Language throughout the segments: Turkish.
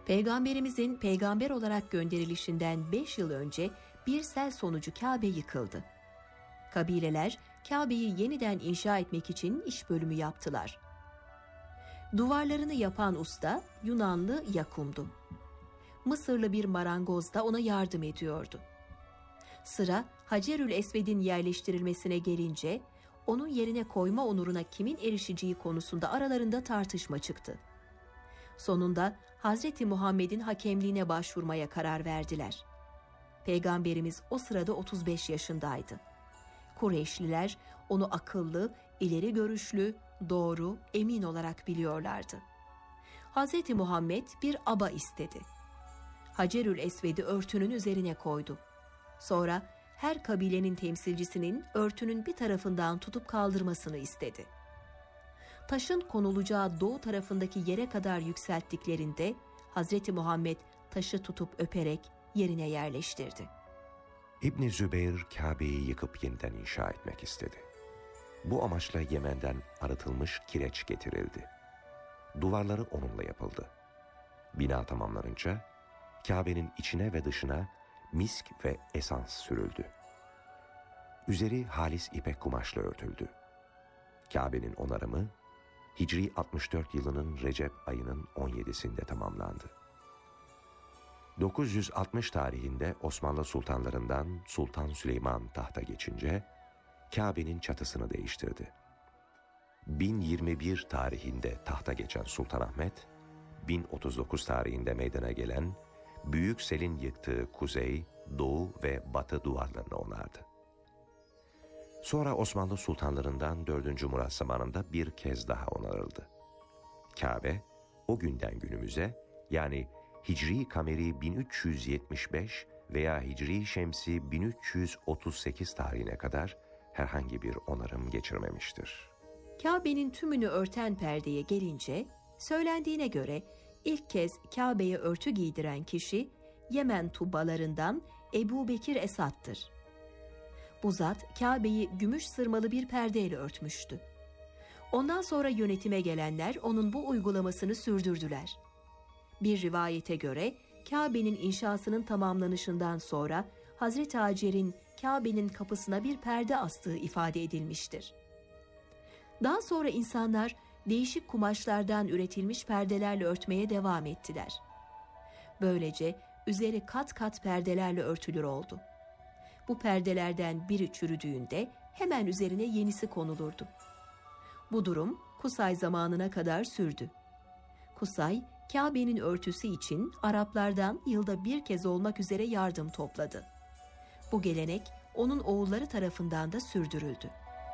Peygamberimizin peygamber olarak gönderilişinden 5 yıl önce bir sel sonucu Kabe yıkıldı. Kabileler Kabe'yi yeniden inşa etmek için iş bölümü yaptılar. Duvarlarını yapan usta Yunanlı Yakum'du. Mısırlı bir marangoz da ona yardım ediyordu. Sıra Hacerül Esved'in yerleştirilmesine gelince onun yerine koyma onuruna kimin erişeceği konusunda aralarında tartışma çıktı. Sonunda Hazreti Muhammed'in hakemliğine başvurmaya karar verdiler. Peygamberimiz o sırada 35 yaşındaydı. Kureyşliler onu akıllı, ileri görüşlü, doğru, emin olarak biliyorlardı. Hazreti Muhammed bir aba istedi. Hacerül Esved'i örtünün üzerine koydu. Sonra her kabilenin temsilcisinin örtünün bir tarafından tutup kaldırmasını istedi. Taşın konulacağı doğu tarafındaki yere kadar yükselttiklerinde Hazreti Muhammed taşı tutup öperek yerine yerleştirdi. İbn Zübeyr Kabe'yi yıkıp yeniden inşa etmek istedi. Bu amaçla Yemen'den arıtılmış kireç getirildi. Duvarları onunla yapıldı. Bina tamamlanınca Kabe'nin içine ve dışına misk ve esans sürüldü. Üzeri halis ipek kumaşla örtüldü. Kabe'nin onarımı Hicri 64 yılının Recep ayının 17'sinde tamamlandı. 960 tarihinde Osmanlı sultanlarından Sultan Süleyman tahta geçince Kabe'nin çatısını değiştirdi. 1021 tarihinde tahta geçen Sultanahmet, 1039 tarihinde meydana gelen Büyük Sel'in yıktığı kuzey, doğu ve batı duvarlarını onardı. Sonra Osmanlı sultanlarından 4. Murat zamanında bir kez daha onarıldı. Kabe, o günden günümüze, yani Hicri Kameri 1375 veya Hicri Şemsi 1338 tarihine kadar herhangi bir onarım geçirmemiştir. Kabe'nin tümünü örten perdeye gelince, söylendiğine göre ilk kez Kabe'ye örtü giydiren kişi Yemen Tubbalarından Ebu Bekir Esad'tır. Bu zat Kabe'yi gümüş sırmalı bir perdeyle örtmüştü. Ondan sonra yönetime gelenler onun bu uygulamasını sürdürdüler. Bir rivayete göre Kabe'nin inşasının tamamlanışından sonra Hazreti Hacer'in Kabe'nin kapısına bir perde astığı ifade edilmiştir. Daha sonra insanlar değişik kumaşlardan üretilmiş perdelerle örtmeye devam ettiler. Böylece üzeri kat kat perdelerle örtülür oldu. Bu perdelerden biri çürüdüğünde hemen üzerine yenisi konulurdu. Bu durum Kusay zamanına kadar sürdü. Kusay, Kabe'nin örtüsü için Araplardan yılda bir kez olmak üzere yardım topladı. Bu gelenek onun oğulları tarafından da sürdürüldü.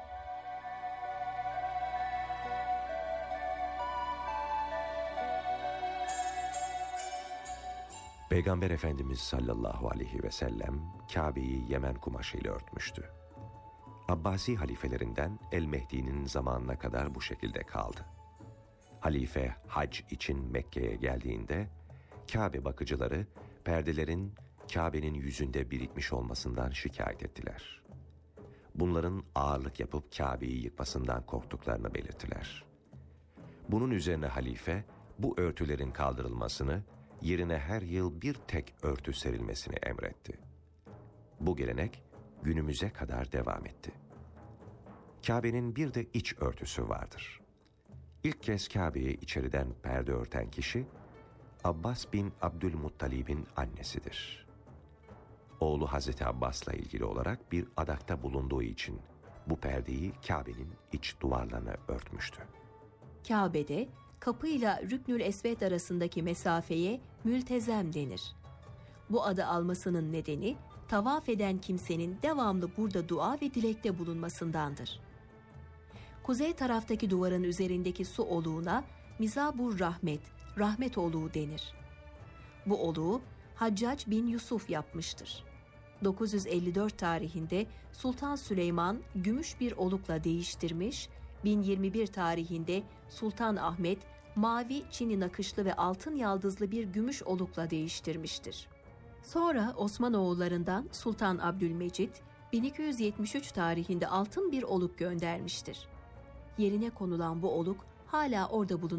Peygamber Efendimiz sallallahu aleyhi ve sellem Kabe'yi Yemen kumaşıyla örtmüştü. Abbasi halifelerinden El-Mehdi'nin zamanına kadar bu şekilde kaldı. Halife hac için Mekke'ye geldiğinde Kabe bakıcıları perdelerin Kabe'nin yüzünde birikmiş olmasından şikayet ettiler. Bunların ağırlık yapıp Kabe'yi yıkmasından korktuklarını belirttiler. Bunun üzerine halife bu örtülerin kaldırılmasını, yerine her yıl bir tek örtü serilmesini emretti. Bu gelenek günümüze kadar devam etti. Kabe'nin bir de iç örtüsü vardır. İlk kez Kabe'yi içeriden perde örten kişi Abbas bin Abdülmuttalib'in annesidir. Oğlu Hazreti Abbas'la ilgili olarak bir adakta bulunduğu için bu perdeyi Kabe'nin iç duvarlarına örtmüştü. Kabe'de kapıyla Rüknül Esved arasındaki mesafeye mültezem denir. Bu adı almasının nedeni tavaf eden kimsenin devamlı burada dua ve dilekte bulunmasındandır. Kuzey taraftaki duvarın üzerindeki su oluğuna Mizabur Rahmet, rahmet oluğu denir. Bu oluğu Haccac bin Yusuf yapmıştır. 954 tarihinde Sultan Süleyman gümüş bir olukla değiştirmiş, 1021 tarihinde Sultan Ahmet mavi çini nakışlı ve altın yaldızlı bir gümüş olukla değiştirmiştir. Sonra Osmanoğullarından Sultan Abdülmecit 1273 tarihinde altın bir oluk göndermiştir. Yerine konulan bu oluk hala orada bulunuyor.